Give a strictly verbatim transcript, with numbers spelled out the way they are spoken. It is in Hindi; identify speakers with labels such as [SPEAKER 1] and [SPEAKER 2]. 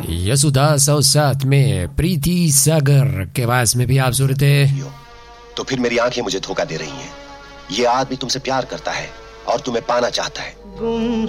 [SPEAKER 1] यसुदास और साथ में प्रीति सागर के आवाज में भी आप सुन रहे थे।
[SPEAKER 2] तो फिर मेरी आंखें मुझे धोखा दे रही हैं। ये आदमी तुमसे प्यार करता है और तुम्हें पाना चाहता है।